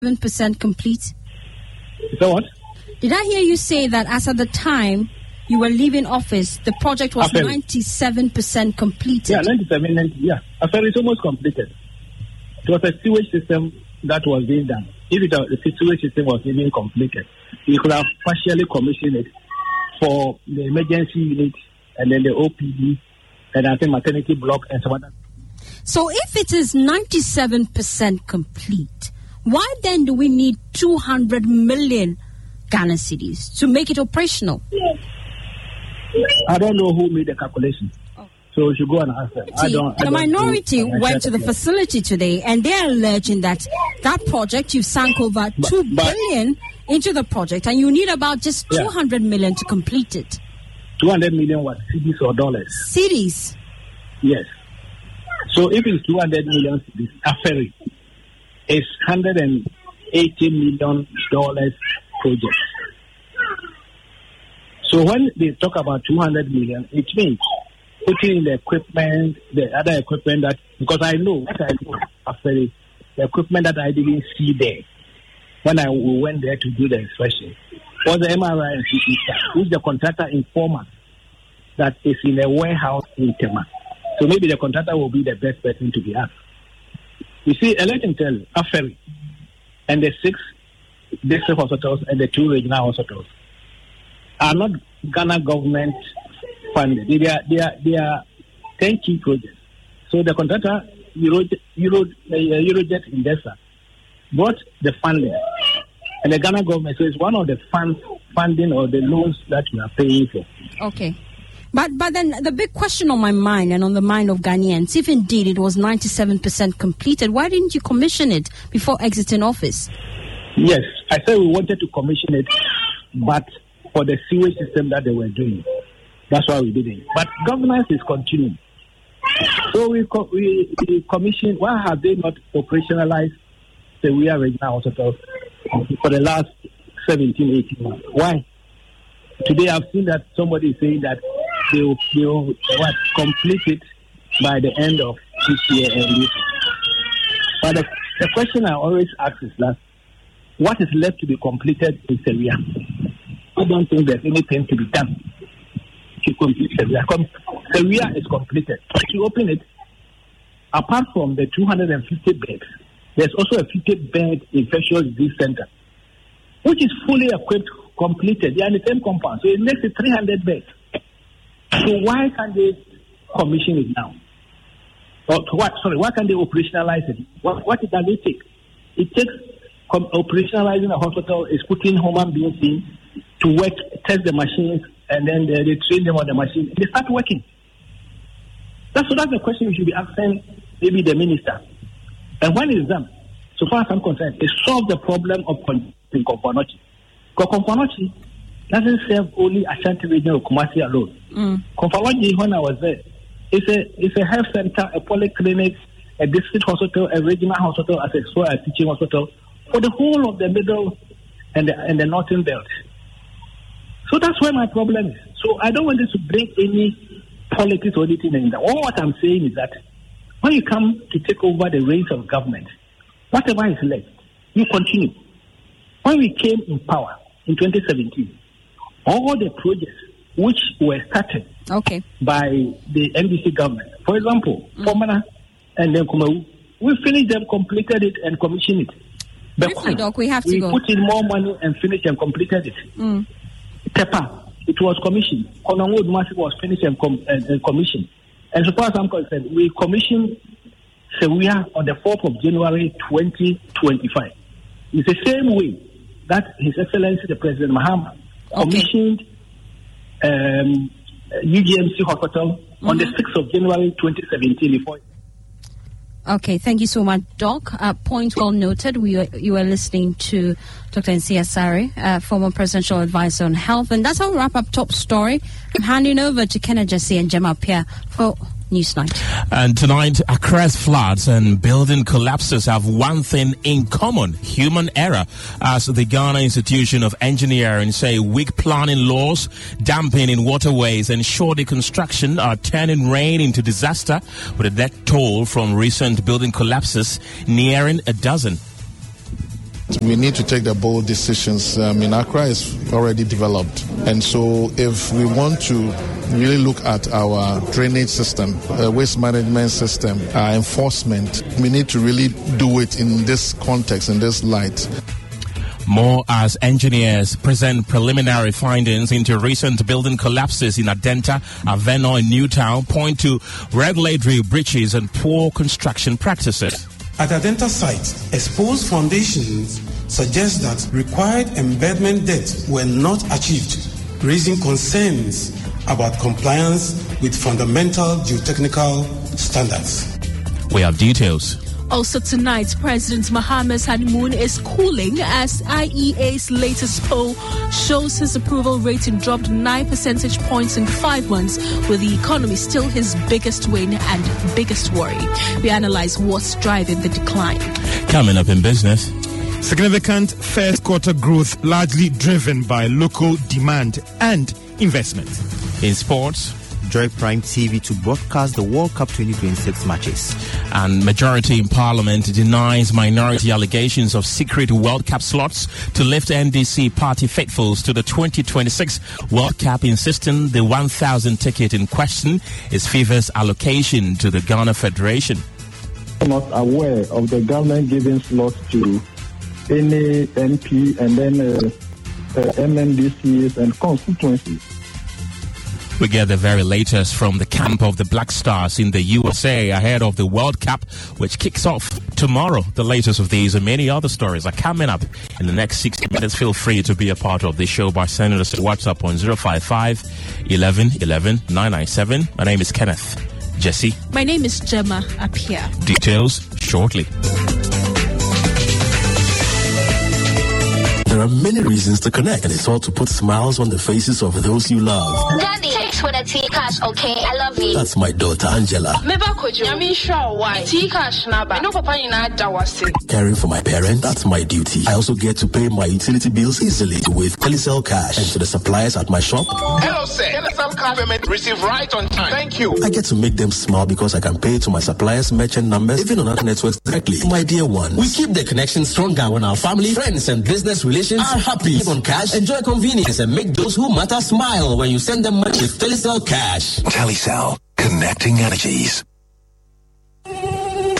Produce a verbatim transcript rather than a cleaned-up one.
seven percent complete? So what? Did I hear you say that as at the time you were leaving office, the project was Affair. ninety-seven percent completed? Yeah, ninety-seven, ninety, yeah. Affair is almost completed. It was a sewage system that was being done. If it, the sewage system was even completed, we could have partially commissioned it for the emergency unit and then the O P D and I think maternity block and some other. So if it is ninety-seven percent complete, why then do we need two hundred million Ghana cedis to make it operational? I don't know who made the calculation. Oh. So we should go and ask them. See, I don't, the I don't minority went to the facility today and they're alleging that that project, you sank over but, two but, billion into the project and you need about just yeah. two hundred million to complete it. two hundred million what? Cedis or dollars? Cedis. Yes. So if it's two hundred million cedis, a ferry is one hundred eighty million dollars project. So when they talk about two hundred million, it means putting in the equipment, the other equipment that, because I know, what I know, a ferry, the equipment that I didn't see there when I went there to do the inspection was the M R I and C T scan, which the contractor informed us that is in a warehouse in Tema. So maybe the contractor will be the best person to be asked. You see, let me tell you, a ferry and the six district hospitals and the two regional hospitals are not Ghana government funded. They are they are they are ten key projects. So the contractor Euro Euro uh, Eurojet investor brought the funding, and the Ghana government. So it's one of the funds funding or the loans that we are paying for. Okay. But but then the big question on my mind and on the mind of Ghanaians, if indeed it was ninety-seven percent completed, why didn't you commission it before exiting office? Yes, I said we wanted to commission it, but for the sewage system that they were doing, that's why we didn't. But governance is continuing. So we co- we, we commissioned. Why have they not operationalized the Sewia Regional Hospital for the last seventeen, eighteen months? Why? Today I've seen that somebody is saying that they will, they will what, complete it by the end of this year. And this. But the, the question I always ask is that, what is left to be completed in Sewia? I don't think there's anything to be done to complete Sewia. Sewia is completed. If you open it, apart from the two hundred fifty beds, there's also a fifty bed infectious disease center, which is fully equipped, completed. They are in the same compound. So it makes it three hundred beds. So why can't they commission it now? Or what? Sorry, why can't they operationalize it? What, what does it take? It takes com- operationalizing a hospital is putting human beings in to work, test the machines, and then they, they train them on the machine. They start working. That's so that's the question we should be asking maybe the minister. And when it's done, so far as I'm concerned, it solves the problem of Komfo-Anokye. Because Komfo-Anokye doesn't serve only Ashanti region or Kumasi alone. Mm. Komfo-Anokye, when I was there, it's a it's a health center, a polyclinic, a district hospital, a regional hospital, as well as a teaching hospital for the whole of the middle and the, and the northern belt. So that's where my problem is. So I don't want this to bring any politics or anything in that. All what I'm saying is that when you come to take over the reins of government, whatever is left, you continue. When we came in power in twenty seventeen, all the projects which were started okay. by the N D C government, for example, mm. Pomana and then Kumawu, we finished them, completed it, and commissioned it. Briefly, Doc, we have to we go. put in more money and finished and completed it. Mm. Tepa, it was commissioned. Konongo Dumasi was finished and, com- and, and commissioned. And so far as I'm concerned, we commissioned Sewia on the fourth of January twenty twenty-five. It's the same way that His Excellency the President Mahama okay. commissioned um, U G M C Hospital mm-hmm. on the sixth of January twenty seventeen. Before Okay, thank you so much, Doc. Uh, point well noted. We were, you were listening to Doctor Nsia Asare, uh, former presidential advisor on health. And that's how we wrap up Top Story. I'm handing over to Kenna Jesse and Gemma Pierre for Newsnight. And tonight, Accra's floods and building collapses have one thing in common: human error. As the Ghana Institution of Engineering say, weak planning laws, damping in waterways, and shoddy construction are turning rain into disaster, with a death toll from recent building collapses nearing a dozen. We need to take the bold decisions. I mean, Accra is already developed. And so if we want to really look at our drainage system, uh, waste management system, our enforcement, we need to really do it in this context, in this light. More as engineers present preliminary findings into recent building collapses in Adenta, Aveno, and Newtown point to regulatory breaches and poor construction practices. At Adenta site, exposed foundations suggest that required embedment depths were not achieved, raising concerns about compliance with fundamental geotechnical standards. We have details. Also tonight, President Mahama's honeymoon is cooling as I E A's latest poll shows his approval rating dropped nine percentage points in five months, with the economy still his biggest win and biggest worry. We analyze what's driving the decline. Coming up in business. Significant first quarter growth largely driven by local demand and investment. In sports, Joy Prime T V to broadcast the World Cup twenty twenty-six matches. And majority in Parliament denies minority allegations of secret World Cup slots to lift N D C party faithfuls to the twenty twenty-six World Cup, insisting the one thousand ticket in question is FIFA's allocation to the Ghana Federation. I'm not aware of the government giving slots to any M P and then uh, uh, M N D Cs and constituencies. We get the very latest from the camp of the Black Stars in the U S A ahead of the World Cup, which kicks off tomorrow. The latest of these and many other stories are coming up in the next sixty minutes. Feel free to be a part of this show by sending us a WhatsApp on zero five five, eleven, eleven, nine nine seven. My name is Kenneth. Jesse. My name is Gemma Apia. Details shortly. There are many reasons to connect, and it's all to put smiles on the faces of those you love. Daddy, text with a T-Cash, okay? I love you. That's my daughter, Angela. Caring for my parents, that's my duty. I also get to pay my utility bills easily with Telecel Cash. And to the suppliers at my shop. Hello, sir. Telecel Cash payment received right on time. Thank you. I get to make them smile because I can pay to my suppliers' merchant numbers, even on other networks directly. My dear ones. We keep the connection stronger when our family, friends, and business relations are happy. Live on cash, enjoy convenience, and make those who matter smile when you send them money with Telecel Cash. Telecel, connecting energies.